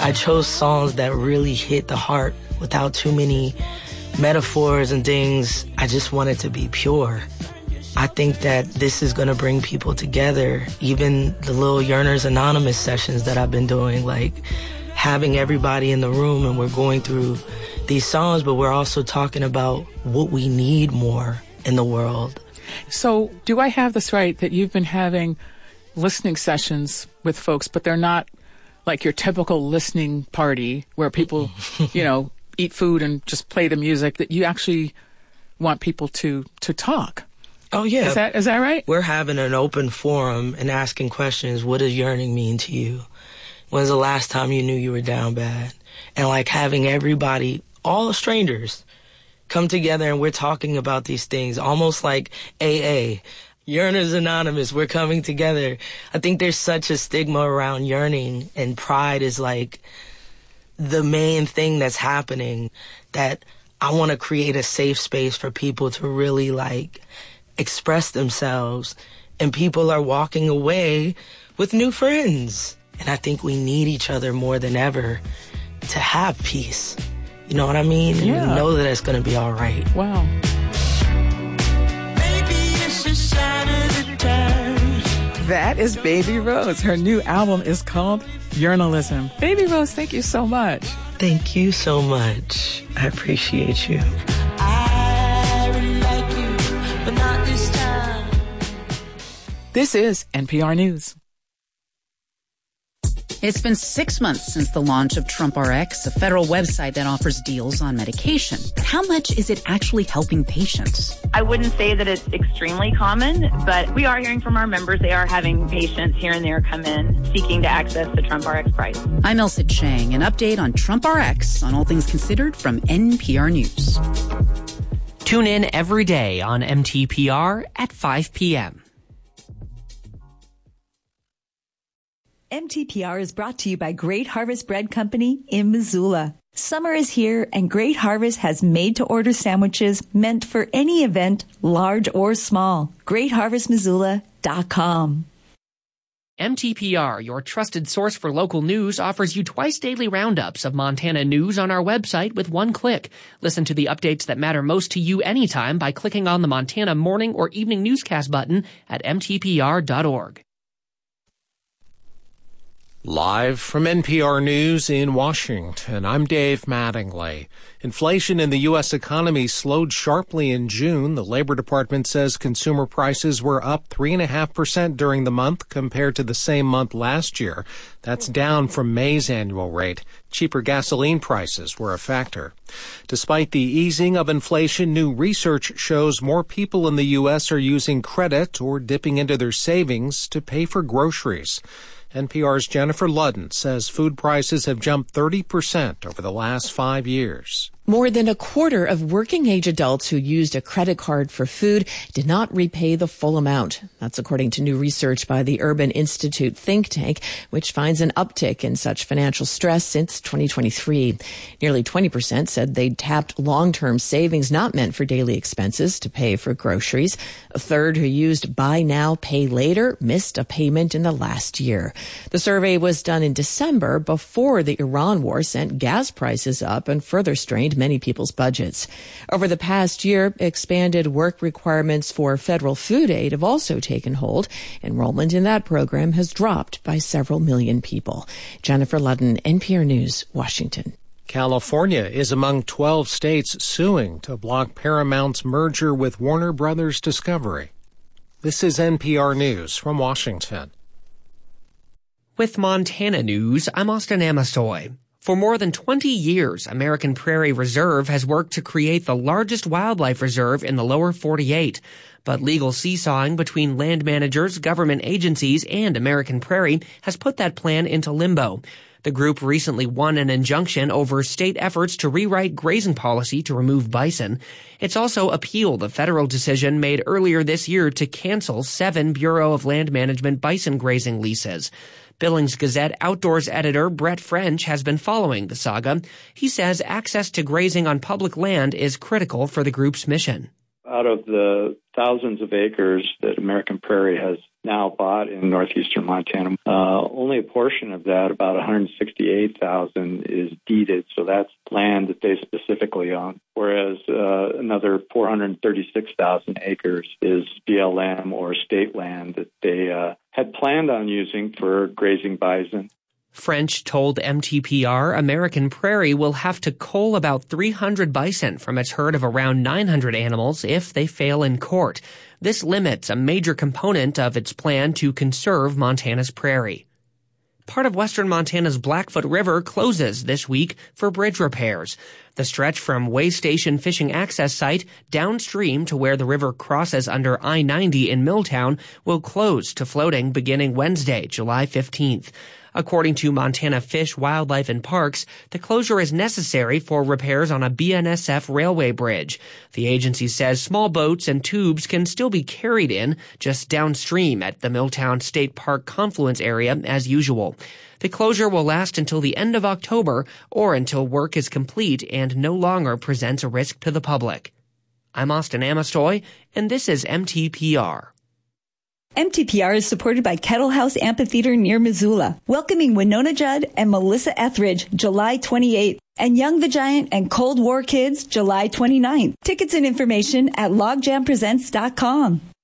I chose songs that really hit the heart without too many metaphors and things. I just wanted to be pure. I think that this is going to bring people together. Even the little Yearners Anonymous sessions that I've been doing, like having everybody in the room and we're going through these songs, but we're also talking about what we need more in the world. So do I have this right that you've been having listening sessions with folks, but they're not like your typical listening party where people, eat food and just play the music, that you actually want people to talk? Oh, yeah. Is that right? We're having an open forum and asking questions. What does yearning mean to you? When's the last time you knew you were down bad? And like having everybody, all strangers, come together and we're talking about these things, almost like AA, Yearners Anonymous. We're coming together. I think there's such a stigma around yearning, and pride is like the main thing that's happening, that I want to create a safe space for people to really like express themselves, and people are walking away with new friends. And I think we need each other more than ever to have peace. You know what I mean? Yeah. And know that it's going to be all right. Wow. Maybe it's a sign of the times. That is Baby Rose. Her new album is called Yearnalism. Baby Rose, thank you so much. Thank you so much. I appreciate you. I really like you, but not this time. This is NPR News. It's been 6 months since the launch of TrumpRx, a federal website that offers deals on medication. But how much is it actually helping patients? I wouldn't say that it's extremely common, but we are hearing from our members. They are having patients here and there come in seeking to access the TrumpRx price. I'm Elsa Chang. An update on TrumpRx on All Things Considered from NPR News. Tune in every day on MTPR at 5 p.m. MTPR is brought to you by Great Harvest Bread Company in Missoula. Summer is here, and Great Harvest has made-to-order sandwiches meant for any event, large or small. GreatHarvestMissoula.com. MTPR, your trusted source for local news, offers you twice daily roundups of Montana news on our website with one click. Listen to the updates that matter most to you anytime by clicking on the Montana morning or evening newscast button at mtpr.org. Live from NPR News in Washington, I'm Dave Mattingly. Inflation in the U.S. economy slowed sharply in June. The Labor Department says consumer prices were up 3.5% during the month compared to the same month last year. That's down from May's annual rate. Cheaper gasoline prices were a factor. Despite the easing of inflation, new research shows more people in the U.S. are using credit or dipping into their savings to pay for groceries. NPR's Jennifer Ludden says food prices have jumped 30% over the last 5 years. More than a quarter of working-age adults who used a credit card for food did not repay the full amount. That's according to new research by the Urban Institute think tank, which finds an uptick in such financial stress since 2023. Nearly 20% said they'd tapped long-term savings not meant for daily expenses to pay for groceries. A third who used buy now, pay later missed a payment in the last year. The survey was done in December before the Iran war sent gas prices up and further strained many people's budgets. Over the past year, expanded work requirements for federal food aid have also taken hold. Enrollment in that program has dropped by several million people. Jennifer Ludden, NPR News, Washington. California is among 12 states suing to block Paramount's merger with Warner Brothers Discovery. This is NPR News from Washington. With Montana News, I'm Austin Amasoy. For more than 20 years, American Prairie Reserve has worked to create the largest wildlife reserve in the lower 48. But legal seesawing between land managers, government agencies, and American Prairie has put that plan into limbo. The group recently won an injunction over state efforts to rewrite grazing policy to remove bison. It's also appealed a federal decision made earlier this year to cancel 7 Bureau of Land Management bison grazing leases. Billings Gazette Outdoors editor Brett French has been following the saga. He says access to grazing on public land is critical for the group's mission. Out of the thousands of acres that American Prairie has now bought in northeastern Montana, only a portion of that, about 168,000, is deeded. So that's land that they specifically own, whereas another 436,000 acres is BLM or state land that they had planned on using for grazing bison. French told MTPR American Prairie will have to cull about 300 bison from its herd of around 900 animals if they fail in court. This limits a major component of its plan to conserve Montana's prairie. Part of western Montana's Blackfoot River closes this week for bridge repairs. The stretch from Way Station Fishing Access Site downstream to where the river crosses under I-90 in Milltown will close to floating beginning Wednesday, July 15th. According to Montana Fish, Wildlife, and Parks, the closure is necessary for repairs on a BNSF railway bridge. The agency says small boats and tubes can still be carried in just downstream at the Milltown State Park confluence area as usual. The closure will last until the end of October or until work is complete and no longer presents a risk to the public. I'm Austin Amestoy, and this is MTPR. MTPR is supported by Kettle House Amphitheater near Missoula, welcoming Winona Judd and Melissa Etheridge July 28th, and Young the Giant and Cold War Kids July 29th. Tickets and information at logjampresents.com.